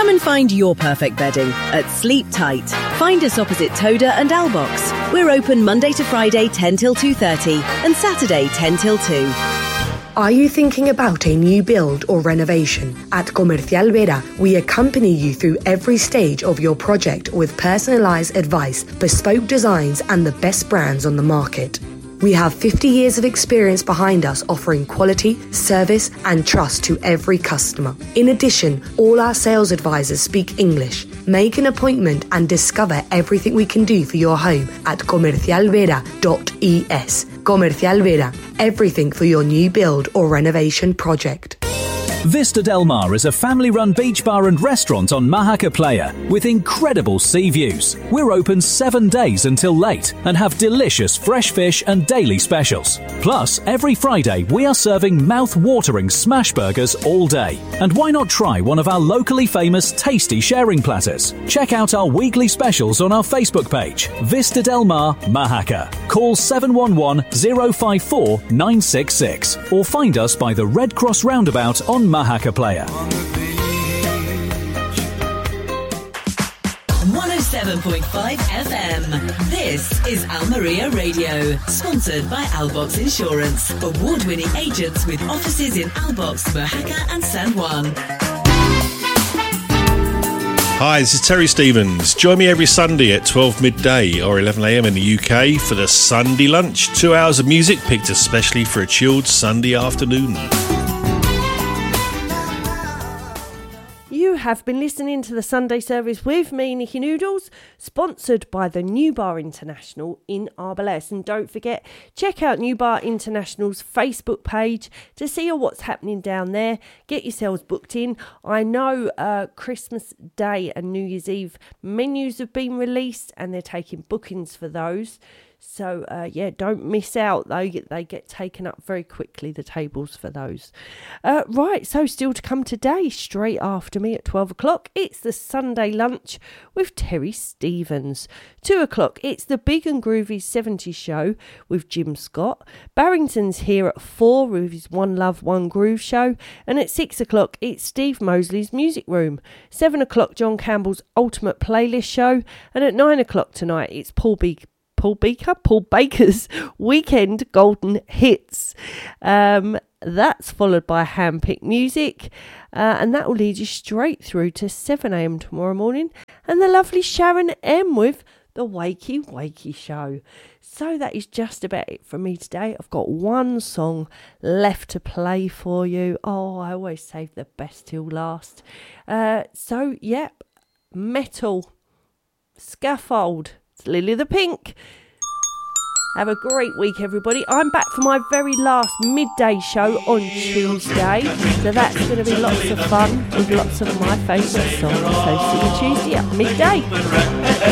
Come and find your perfect bedding at Sleep Tight. Find us opposite Toda and Albox. We're open Monday to Friday 10 till 2:30 and Saturday 10 till 2. Are you thinking about a new build or renovation? At Comercial Vera, we accompany you through every stage of your project with personalised advice, bespoke designs and the best brands on the market. We have 50 years of experience behind us, offering quality, service and trust to every customer. In addition, all our sales advisors speak English. Make an appointment and discover everything we can do for your home at comercialvera.es. Comercial Vera, everything for your new build or renovation project. Vista Del Mar is a family-run beach bar and restaurant on Mahaca Playa with incredible sea views. We're open 7 days until late and have delicious fresh fish and daily specials. Plus, every Friday we are serving mouth-watering smash burgers all day. And why not try one of our locally famous tasty sharing platters? Check out our weekly specials on our Facebook page, Vista Del Mar Mahaca. Call 711-054-966 or find us by the Red Cross roundabout on Mahaca Playa. 107.5 FM. This is Almeria Radio, sponsored by Albox Insurance, award-winning agents with offices in Albox, Mahaca and San Juan. Hi, this is Terry Stevens. Join me every Sunday at 12 midday or 11 a.m. in the UK for the Sunday Lunch. 2 hours of music picked especially for a chilled Sunday afternoon. You have been listening to the Sunday service with me, Nikki Noodles, sponsored by the New Bar International in Arbalest. And don't forget, check out New Bar International's Facebook page to see what's happening down there. Get yourselves booked in. I know Christmas Day and New Year's Eve menus have been released and they're taking bookings for those. So, don't miss out. They get taken up very quickly, the tables for those. Right, so still to come today, straight after me at 12 o'clock, it's the Sunday Lunch with Terry Stevens. 2 o'clock, it's the Big and Groovy 70s show with Jim Scott. Barrington's here at 4 with his One Love, One Groove show. And at 6 o'clock, it's Steve Mosley's Music Room. 7 o'clock, John Campbell's Ultimate Playlist show. And at 9 o'clock tonight, it's Paul Baker's Weekend Golden Hits. That's followed by hand-picked music, and that will lead you straight through to 7 a.m. tomorrow morning, and the lovely Sharon M with the Wakey Wakey Show. So that is just about it from me today. I've got one song left to play for you. Oh, I always save the best till last. Metal, Scaffold, it's Lily the Pink. Have a great week, everybody. I'm back for my very last midday show on Tuesday. So that's going to be lots of fun with lots of my favourite songs. So see you Tuesday at midday.